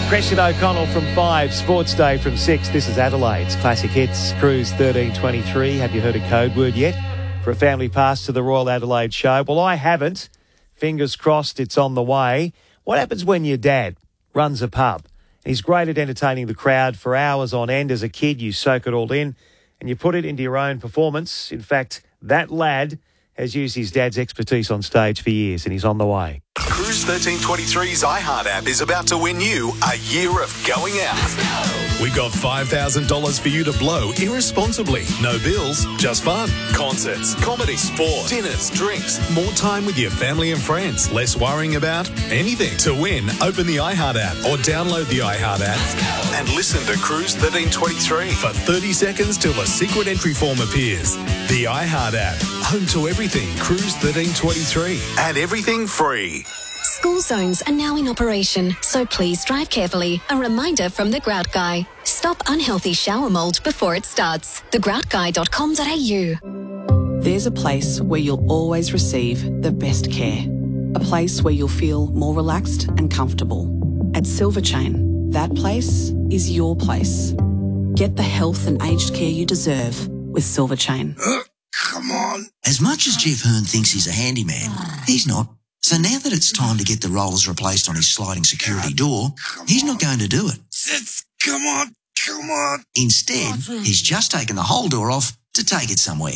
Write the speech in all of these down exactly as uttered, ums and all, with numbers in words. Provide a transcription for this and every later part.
Christian O'Connell from five, Sports Day from six. This is Adelaide's Classic Hits, Cruise thirteen twenty-three. Have you heard a code word yet for a family pass to the Royal Adelaide Show? Well, I haven't. Fingers crossed it's on the way. What happens when your dad runs a pub? He's great at entertaining the crowd for hours on end. As a kid, you soak it all in and you put it into your own performance. In fact, that lad has used his dad's expertise on stage for years, and he's on the way. Cruise thirteen twenty-three's iHeart app is about to win you a year of going out. We got five thousand dollars for you to blow irresponsibly. No bills, just fun. Concerts, comedy, sport, dinners, drinks, more time with your family and friends. Less worrying about anything. To win, open the iHeart app or download the iHeart app and listen to Cruise thirteen twenty-three for thirty seconds till a secret entry form appears. The iHeart app, home to everything Cruise thirteen twenty-three and everything free. School zones are now in operation, so please drive carefully. A reminder from The Grout Guy. Stop unhealthy shower mould before it starts. the grout guy dot com dot a u. There's a place where you'll always receive the best care. A place where you'll feel more relaxed and comfortable. At Silver Chain, that place is your place. Get the health and aged care you deserve with Silver Chain. Uh, come on. As much as Jeff Hearn thinks he's a handyman, he's not. So now that it's time to get the rollers replaced on his sliding security door, he's not going to do it. Come on, come on. Instead, he's just taken the whole door off to take it somewhere.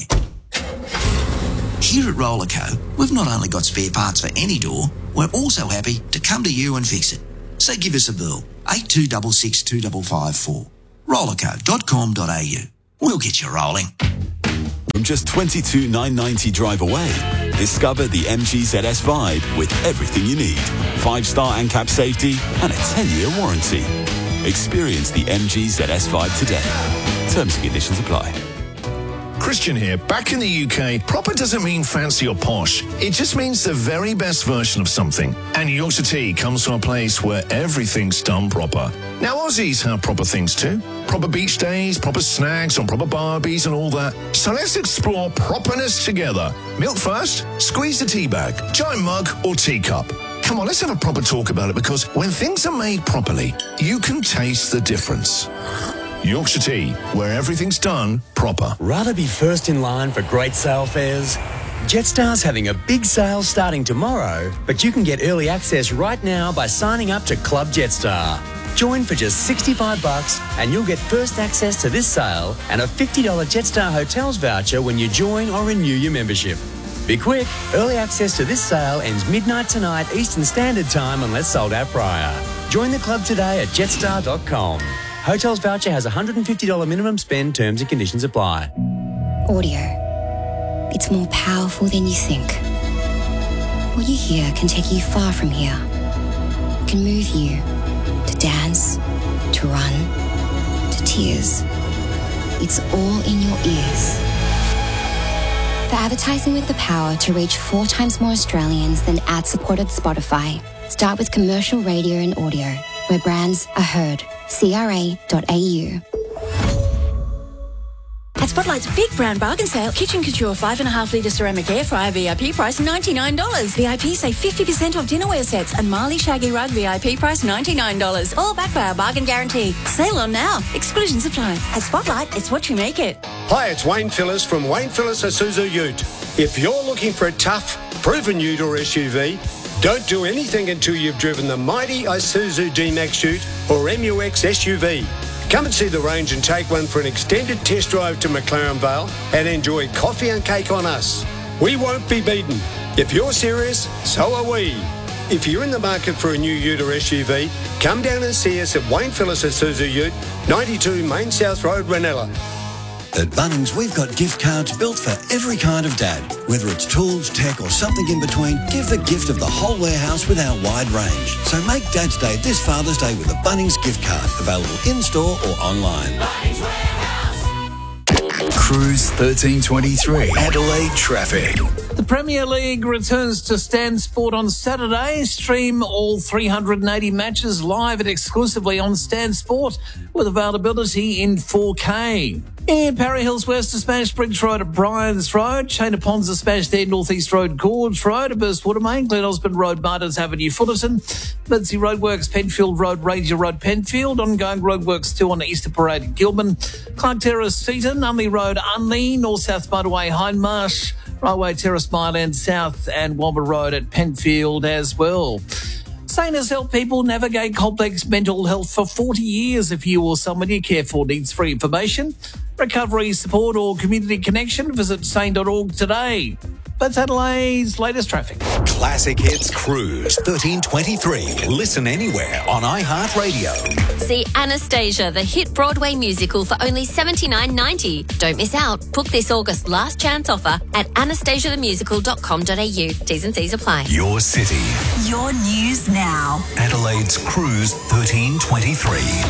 Here at Rollerco, we've not only got spare parts for any door, we're also happy to come to you and fix it. So give us a bill, eight two six six two five five four. rollerco dot com dot a u. We'll get you rolling. From just twenty-two thousand nine hundred ninety drive away, discover the M G Z S Vibe with everything you need. Five-star ANCAP safety and a ten-year warranty. Experience the M G Z S Vibe today. Terms and conditions apply. Christian here. Back in the U K, proper doesn't mean fancy or posh. It just means the very best version of something. And Yorkshire Tea comes from a place where everything's done proper. Now, Aussies have proper things too. Proper beach days, proper snacks on proper barbies and all that. So let's explore properness together. Milk first, squeeze the tea bag, giant mug or teacup. Come on, let's have a proper talk about it, because when things are made properly, you can taste the difference. Yorkshire Tea, where everything's done proper. Rather be first in line for great sale fares? Jetstar's having a big sale starting tomorrow, but you can get early access right now by signing up to Club Jetstar. Join for just sixty-five bucks and you'll get first access to this sale and a fifty dollars Jetstar Hotels voucher when you join or renew your membership. Be quick, early access to this sale ends midnight tonight Eastern Standard Time unless sold out prior. Join the club today at jetstar dot com. Hotels voucher has a one hundred fifty dollars minimum spend. Terms and conditions apply. Audio. It's more powerful than you think. What you hear can take you far from here. It can move you to dance, to run, to tears. It's all in your ears. For advertising with the power to reach four times more Australians than ad-supported Spotify, start with commercial radio and audio, where brands are heard. C R A dot A U. At Spotlight's Big Brown Bargain Sale, Kitchen Couture five point five litre ceramic air fryer V I P price ninety-nine dollars. V I P save fifty percent off dinnerware sets, and Marley Shaggy Rug V I P price ninety-nine dollars. All backed by our bargain guarantee. Sale on now. Exclusions apply. At Spotlight, it's what you make it. Hi, it's Wayne Phillips from Wayne Phillips Isuzu Ute. If you're looking for a tough, proven ute or S U V, don't do anything until you've driven the mighty Isuzu D-Max Ute or M U X S U V. Come and see the range and take one for an extended test drive to McLaren Vale and enjoy coffee and cake on us. We won't be beaten. If you're serious, so are we. If you're in the market for a new ute or S U V, come down and see us at Wayne Phillips Isuzu Ute, ninety-two Main South Road, Ranella. At Bunnings, we've got gift cards built for every kind of dad. Whether it's tools, tech or something in between, give the gift of the whole warehouse with our wide range. So make Dad's Day this Father's Day with a Bunnings gift card. Available in-store or online. Cruise thirteen twenty-three. Adelaide traffic. The Premier League returns to Stan Sport on Saturday. Stream all three hundred eighty matches live and exclusively on Stan Sport with availability in four K. In Parry Hills West, a smashed Bridge Road at Bryans Road. Chain of Ponds, a smashed there, North East Road, Gorge Road. A burst water main, Glen Osmond Road, Martins Avenue, Fullerton. Lindsay Roadworks, Penfield Road, Ranger Road, Penfield. Ongoing roadworks too on Easter Parade at Gilman. Clark Terrace, Seaton. Unley Road, Unley. North-South Motorway, Hindmarsh. Railway Terrace, Mile End South, and Womber Road at Penfield as well. Sane has helped people navigate complex mental health for forty years. If you or someone you care for needs free information, recovery support or community connection, visit sane dot org today. That's Adelaide's latest traffic. Classic Hits Cruise thirteen twenty-three. Listen anywhere on iHeartRadio. See Anastasia, the hit Broadway musical, for only seventy-nine ninety. Don't miss out. Book this August last chance offer at anastasia the musical dot com dot a u. T's and C's apply. Your city. Your news now. Adelaide's Cruise thirteen twenty-three.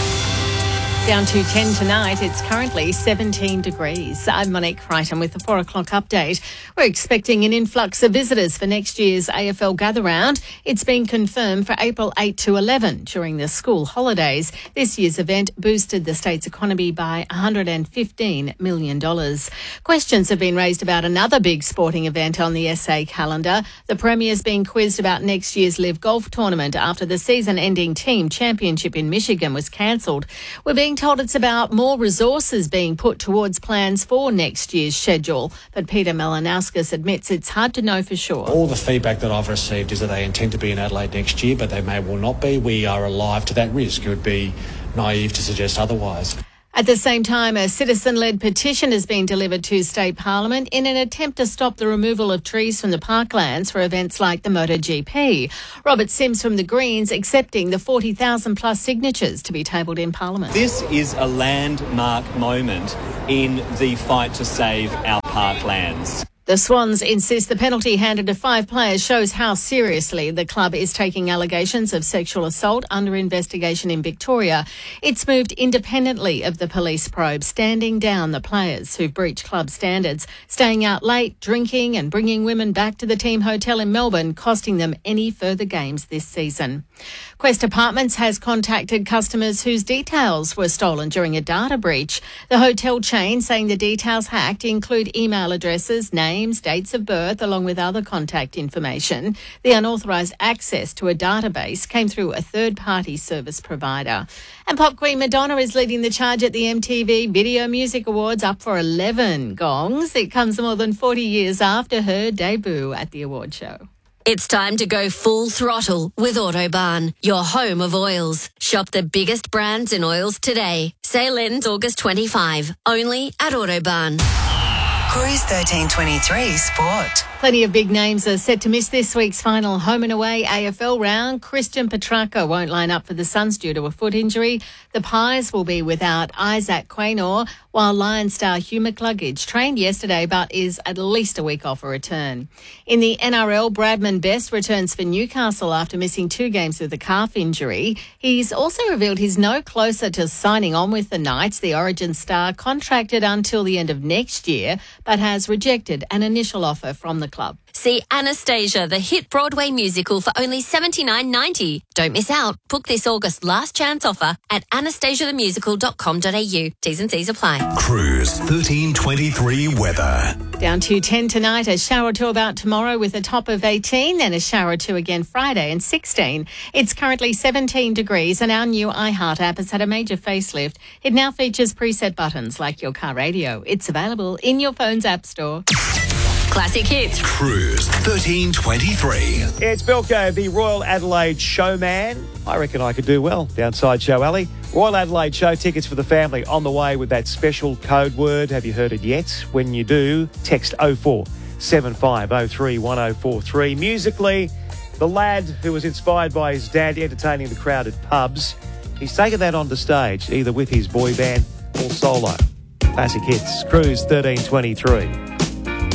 Down to ten tonight. It's currently seventeen degrees. I'm Monique Crichton with the four o'clock update. We're expecting an influx of visitors for next year's A F L Gather Round. It's been confirmed for April eighth to eleventh during the school holidays. This year's event boosted the state's economy by one hundred fifteen million dollars. Questions have been raised about another big sporting event on the S A calendar. The Premier's being quizzed about next year's Live Golf Tournament after the season-ending team championship in Michigan was cancelled. We're being told it's about more resources being put towards plans for next year's schedule, but Peter Malinauskas admits it's hard to know for sure. All the feedback that I've received is that they intend to be in Adelaide next year, but they may well not be. We are alive to that risk. It would be naive to suggest otherwise. At the same time, a citizen-led petition has been delivered to State Parliament in an attempt to stop the removal of trees from the parklands for events like the MotoGP. Robert Sims from the Greens accepting the forty thousand plus signatures to be tabled in Parliament. This is a landmark moment in the fight to save our parklands. The Swans insist the penalty handed to five players shows how seriously the club is taking allegations of sexual assault under investigation in Victoria. It's moved independently of the police probe, standing down the players who've breached club standards, staying out late, drinking and bringing women back to the team hotel in Melbourne, costing them any further games this season. Quest Apartments has contacted customers whose details were stolen during a data breach. The hotel chain saying the details hacked include email addresses, names, dates of birth, along with other contact information. The unauthorised access to a database came through a third-party service provider. And pop queen Madonna is leading the charge at the M T V Video Music Awards, up for eleven gongs. It comes more than forty years after her debut at the award show. It's time to go full throttle with Autobarn, your home of oils. Shop the biggest brands in oils today. Sale ends August twenty-fifth, only at Autobarn. Cruise thirteen twenty-three Sport. Plenty of big names are set to miss this week's final home and away A F L round. Christian Petracca won't line up for the Suns due to a foot injury. The Pies will be without Isaac Quaynor, while Lion star Hugh McCluggage trained yesterday but is at least a week off a return. In the N R L, Bradman Best returns for Newcastle after missing two games with a calf injury. He's also revealed he's no closer to signing on with the Knights. The Origin star contracted until the end of next year, but has rejected an initial offer from the club. See Anastasia, the hit Broadway musical, for only seventy-nine ninety. Don't miss out. Book this August last chance offer at anastasia the musical dot com dot a u. T's and C's apply. Cruise thirteen twenty-three weather. Down to ten tonight, a shower or two about tomorrow with a top of eighteen, then a shower or two again Friday and sixteen. It's currently seventeen degrees and our new iHeart app has had a major facelift. It now features preset buttons like your car radio. It's available in your phone's app store. Classic Hits. Cruise thirteen twenty-three. It's Belko, the Royal Adelaide showman. I reckon I could do well downside Show Alley. Royal Adelaide show tickets for the family on the way with that special code word. Have you heard it yet? When you do, text oh four seven five oh three one oh four three. Musically, the lad who was inspired by his dad entertaining the crowd at pubs, he's taken that onto stage, either with his boy band or solo. Classic Hits. Cruise thirteen twenty-three.